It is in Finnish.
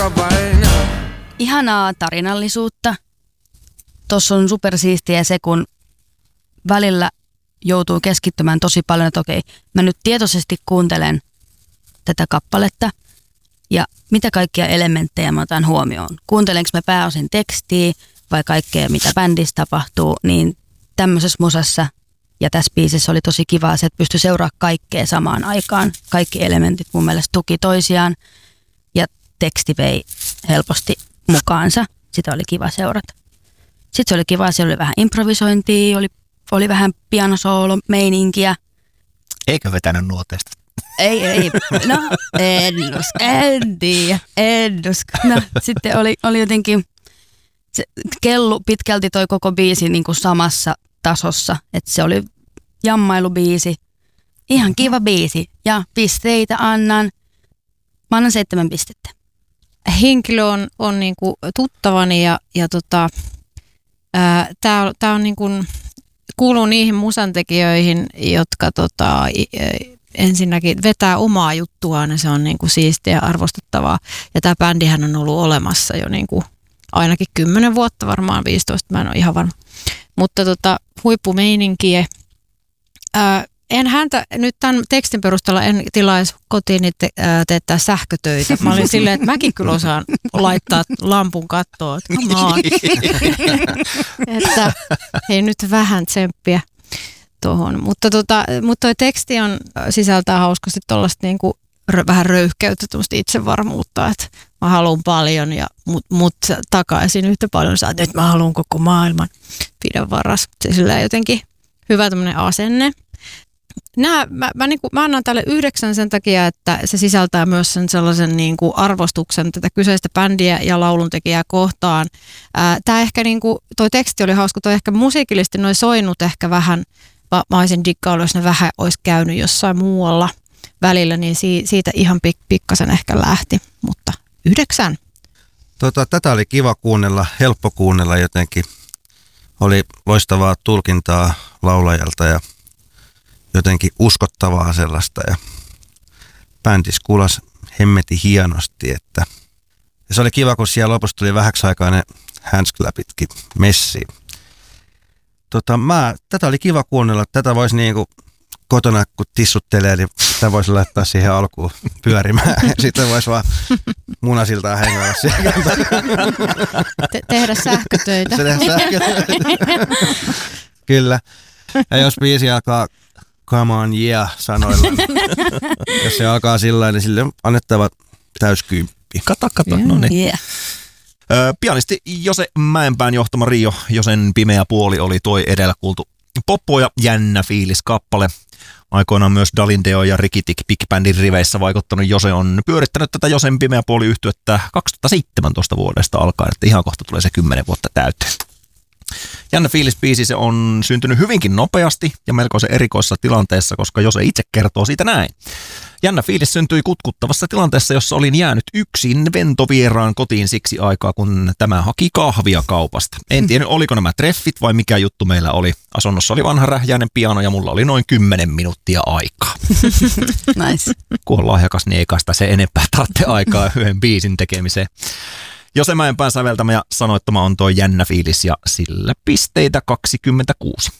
Ihanaa tarinallisuutta. Tuossa on supersiistiä se, kun välillä joutuu keskittymään tosi paljon, että okei, mä nyt tietoisesti kuuntelen tätä kappaletta ja mitä kaikkia elementtejä mä otan huomioon. Kuuntelenko mä pääosin tekstiä vai kaikkea, mitä bändissä tapahtuu, niin tämmöisessä musassa ja tässä biisissä oli tosi kivaa se, että pystyi seuraamaan kaikkea samaan aikaan. Kaikki elementit mun mielestä tuki toisiaan ja teksti vei helposti mukaansa. Sitä oli kiva seurata. Sitten se oli kiva, siellä oli vähän improvisointia, oli vähän pianosoolo-meininkiä. Eikö vetänyt nuoteesta? Ei. No, en usko. No, sitten oli jotenkin, se kellu pitkälti toi koko biisi niin kuin samassa tasossa. Että se oli jammailubiisi. Ihan kiva biisi. Ja pisteitä annan. Mä annan 7 pistettä. Henkilö on niin kuin tuttavani ja tää on niin kuin, kuuluu niihin musantekijöihin, jotka ensinnäkin vetää omaa juttuaan ja se on niin kuin siistiä ja arvostettavaa. Ja tämä bändihän on ollut olemassa jo niin kuin ainakin 10 vuotta, varmaan 15, mä en ole ihan varma. Mutta huippumeininkiä. En häntä nyt tämän tekstin perusteella en tilaisi kotiin teettää sähkötöitä. Mä olin silleen, että mäkin kyllä osaan laittaa lampun kattoon. Että hei nyt vähän tsemppiä tuohon. Mutta toi teksti sisältää hauskasti tuollaista niinku vähän röyhkeyttä, tuollaista itsevarmuutta, että mä haluan paljon ja mut takaisin yhtä paljon. Sä että mä haluan koko maailman. Pidä varas. Sillä jotenkin hyvä tämmöinen asenne. Mä annan tälle 9 sen takia, että se sisältää myös sen sellaisen niin kuin arvostuksen tätä kyseistä bändiä ja lauluntekijää kohtaan. Tää ehkä niin kuin, toi teksti oli hauska, toi ehkä musiikillisesti noi soinut ehkä vähän, mä olisin diggaillut, jos ne vähän olisi käynyt jossain muualla välillä, niin siitä ihan pikkasen ehkä lähti, mutta 9. Tätä oli kiva kuunnella, helppo kuunnella jotenkin. Oli loistavaa tulkintaa laulajalta ja jotenkin uskottavaa sellaista ja bändis kuulas hemmeti hienosti, että ja se oli kiva, kun siellä lopussa tuli vähäksi aikaa ne handsclapitkin messiin. Tätä oli kiva kuunnella, tätä voisi niinku kotona kun tissuttelee, niin tätä voisi laittaa siihen alkuun pyörimään. Sitten voisi vaan munasiltaan hengailla siellä. Tehdä sähkötöitä. Kyllä. Ja jos biisi alkaa come on yeah sanoilla, jos se alkaa sillä niin sille on annettava täyskymppi. Kato, no niin. Yeah. Pianisti Jose Mäenpään johtama Rio, Josen pimeä puoli oli toi edellä kuultu poppo ja jännä fiilis kappale. Aikoinaan myös Dalindeo ja Rikitik Big Bandin riveissä vaikuttanut Jose on pyörittänyt tätä Josen pimeä puoli -yhtyettä 2017 vuodesta alkaen, että ihan kohta tulee se 10 vuotta täyteen. Jännä fiilisbiisi, se on syntynyt hyvinkin nopeasti ja melkoisen erikoisessa tilanteessa, koska Jose itse kertoo siitä näin. Jännä fiilis syntyi kutkuttavassa tilanteessa, jossa olin jäänyt yksin ventovieraan kotiin siksi aikaa, kun tämä haki kahvia kaupasta. En tiedä, oliko nämä treffit vai mikä juttu meillä oli. Asunnossa oli vanha rähjäinen piano ja mulla oli noin 10 minuuttia aikaa. Nice. Kun on lahjakas, niin ei kai sitä se enempää tarvitse aikaa yhden biisin tekemiseen. Jose Mäenpään säveltämä ja sanoittama on tuo jännä fiilis ja sillä pisteitä 26.